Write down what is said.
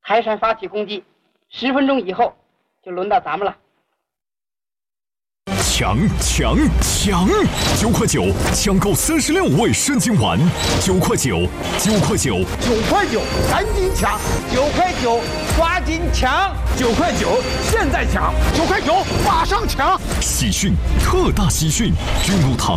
泰山发起攻击，10分钟以后就轮到咱们了。 抢！9块9，抢购36味生津丸，9块9， 赶紧抢！9块9，抓紧抢！9块9，现在抢！9块9，马上抢！ 喜讯，特大喜讯！君入堂。